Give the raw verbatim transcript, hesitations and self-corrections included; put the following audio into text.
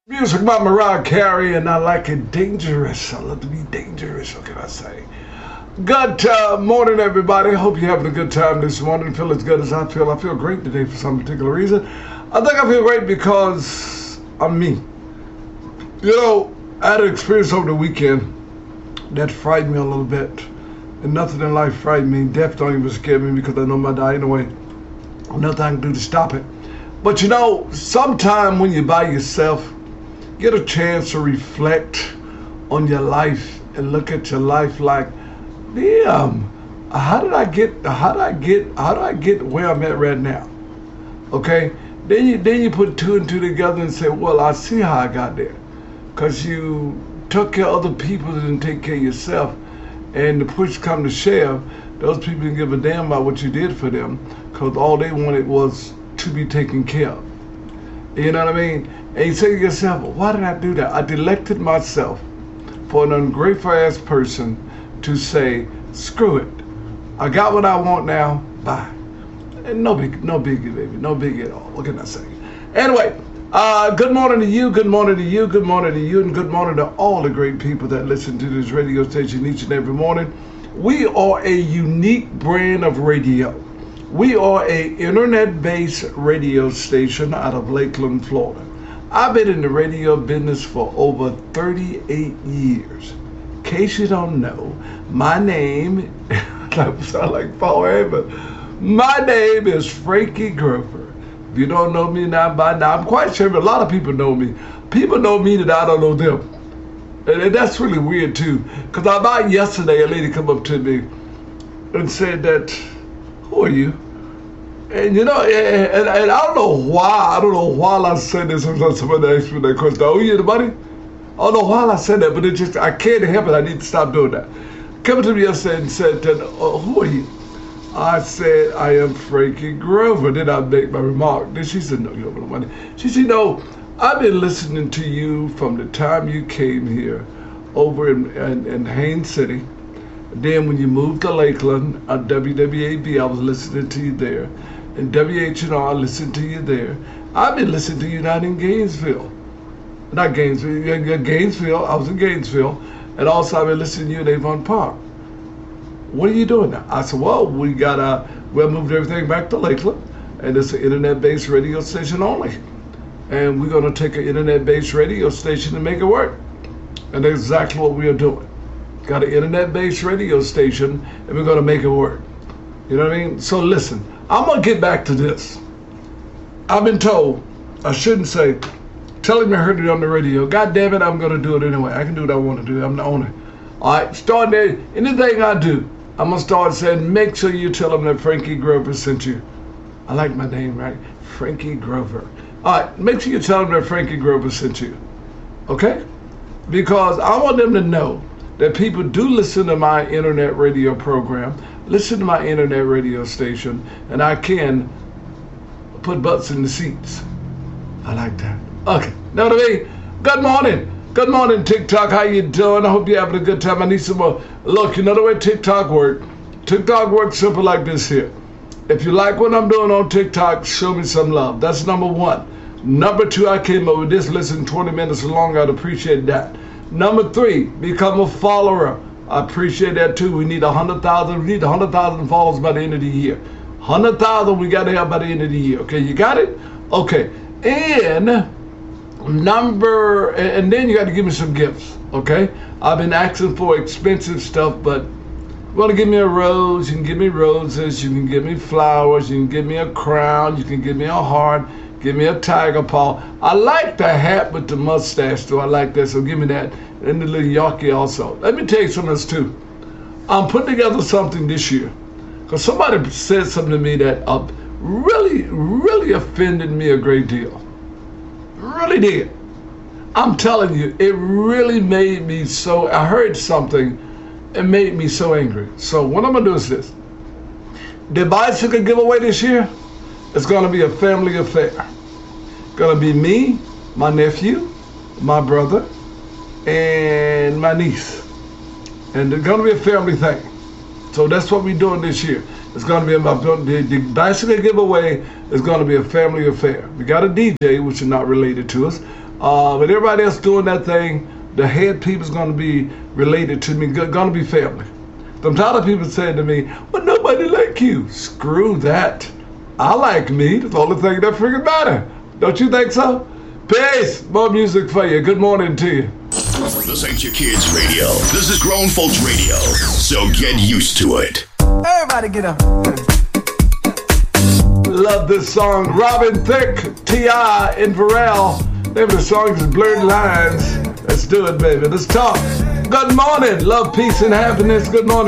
Music by Mariah Carey, and I like it dangerous. I love to be dangerous, what can I say? Good uh, morning, everybody. Hope you're having a good time this morning. Feel as good as I feel. I feel great today for some particular reason. I think I feel great because I'm me. You know, I had an experience over the weekend that frightened me a little bit. And nothing in life frightened me. Death don't even scare me because I know my die anyway. Nothing I can do to stop it. But you know, sometime when you're by yourself, get a chance to reflect on your life and look at your life like, damn, how did I get, how did I get, how did I get where I'm at right now? Okay? Then you, then you put two and two together and say, well, I see how I got there. Because you took care of other people and didn't take care of yourself. And the push come to shove, those people didn't give a damn about what you did for them because all they wanted was to be taken care of. You know what I mean? And you say to yourself, well, why did I do that? I elected myself for an ungrateful ass person to say, screw it. I got what I want now, bye. And no big, no biggie, baby, no biggie at all. What can I say? Anyway, uh, good morning to you, good morning to you, good morning to you, and good morning to all the great people that listen to this radio station each and every morning. We are a unique brand of radio. We are a internet-based radio station out of Lakeland, Florida. I've been in the radio business for over thirty-eight years. In case you don't know, my name, I sound like Paul Heyman, my name is Frankie Grover. If you don't know me now by now, I'm quite sure a lot of people know me. People know me that I don't know them. And that's really weird too. Because about yesterday, a lady come up to me and said that, who are you? And you know, and, and, and I don't know why, I don't know why I said this. Sometimes somebody asked me that question, oh, you the money? I don't know why I said that, but it just, I can't help it. I need to stop doing that. Came to me yesterday and said, that, oh, who are you? I said, I am Frankie Grover. Then I make my remark. Then she said, no, you don't know money. She said, no, I've been listening to you from the time you came here over in, in, in Haines City. Then when you moved to Lakeland, at W W A B, I was listening to you there. And W H N R, I listened to you there. I've been listening to you down in Gainesville. Not Gainesville, Gainesville, I was in Gainesville. And also I've been listening to you in Avon Park. What are you doing now? I said, well, we got, uh, we moved everything back to Lakeland. And it's an internet-based radio station only. And we're gonna take an internet-based radio station and make it work. And that's exactly what we are doing. Got an internet-based radio station and we're gonna make it work. You know what I mean? So listen, I'm gonna get back to this. I've been told, I shouldn't say, telling me I heard it on the radio. God damn it, I'm gonna do it anyway. I can do what I want to do. I'm the owner. All right, starting there, anything I do, I'm gonna start saying, make sure you tell them that Frankie Grover sent you. I like my name, right? Frankie Grover. All right, make sure you tell them that Frankie Grover sent you. Okay? Because I want them to know that people do listen to my internet radio program, listen to my internet radio station, and I can put butts in the seats. I like that. Okay, know what I mean? Good morning. Good morning, TikTok. How you doing? I hope you're having a good time. I need some more. Look, you know the way TikTok works? TikTok works simple like this here. If you like what I'm doing on TikTok, show me some love. That's number one. Number two, I came up with this. Listen, twenty minutes long. I'd appreciate that. Number three, become a follower. I appreciate that too. We need one hundred thousand. We need one hundred thousand followers by the end of the year. one hundred thousand we got to have by the end of the year. Okay, you got it? Okay. And number, and then you got to give me some gifts. Okay? I've been asking for expensive stuff, but you want to give me a rose, you can give me roses, you can give me flowers, you can give me a crown, you can give me a heart, give me a tiger paw. I like the hat with the mustache, though. I like that, so give me that. And the little Yorkie also. Let me tell you something else, too. I'm putting together something this year. Because somebody said something to me that uh, really, really offended me a great deal. Really did. I'm telling you, it really made me so, I heard something, it made me so angry. So what I'm going to do is this. The bicycle giveaway this year, it's going to be a family affair. Going to be me, my nephew, my brother, and my niece. And it's going to be a family thing. So that's what we're doing this year. It's going to be about the, the bicycle giveaway is going to be a family affair. We got a D J, which is not related to us, Uh, but everybody else doing that thing, the head people's going to be related to me, going to be family. I'm tired of people saying to me, well, nobody like you. Screw that. I like me. That's the only thing that freaking matter. Don't you think so? Peace. More music for you. Good morning to you. This ain't your kids' radio. This is grown folks' radio. So get used to it. Everybody get up. Love this song. Robin Thicke, T I, and Pharrell. Name of the song is Blurred Lines. Let's do it, baby. Let's talk. Good morning. Love, peace, and happiness. Good morning.